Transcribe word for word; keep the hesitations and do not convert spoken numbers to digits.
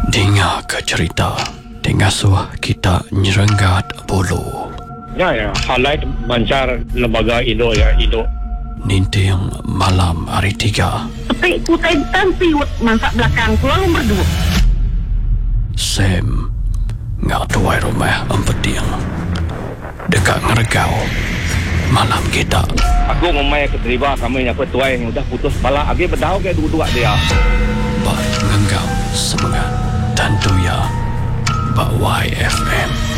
Dengar ke cerita Tengasuh kita nyerenggat bulu. Ya, ya. Highlight mancar lembaga Indo ya, Indo. Ninting malam hari tiga. Tapi kutai dan piwut mansak belakang pulang berdua. Sam ngak tuai rumah empeting. Dekat ngeregau malam kita. Aku ngomai keterima kami yang petuai yang udah putus bala. Agi berdau ke dua-dua dia. Bak ngenggam semangat. Tentu ya Bak Y F M.